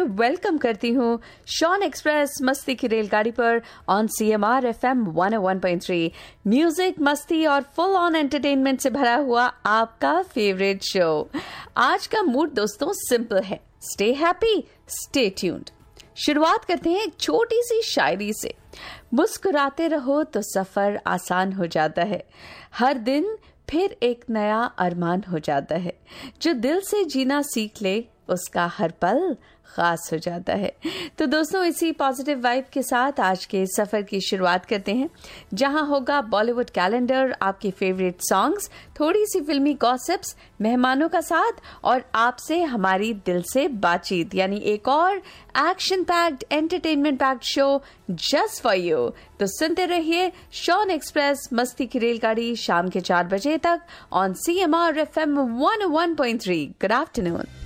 Welcome करती हूँ Shawn express मस्ती की रेलगाड़ी पर ऑन CMR FM 101.3। म्यूजिक, मस्ती और फुल ऑन एंटरटेनमेंट से भरा हुआ आपका फेवरेट शो। आज का मूड दोस्तों सिंपल है, स्टे हैप्पी, स्टे ट्यून्ड। शुरुआत करते हैं एक छोटी सी शायरी से। मुस्कुराते रहो तो सफर आसान हो जाता है, हर दिन फिर एक नया अरमान हो जाता है। जो दिल से जीना सीख ले उसका हर पल खास हो जाता है। तो दोस्तों इसी पॉजिटिव वाइब के साथ आज के सफर की शुरुआत करते हैं, जहां होगा बॉलीवुड कैलेंडर, आपके फेवरेट सॉन्ग्स, थोड़ी सी फिल्मी गॉसिप्स, मेहमानों का साथ और आपसे हमारी दिल से बातचीत, यानी एक और action packed, entertainment packed show just for you. तो सुनते रहिए शॉन एक्सप्रेस मस्ती की रेलगाड़ी शाम के 4 बजे तक on CMR FM 101.3। Good afternoon.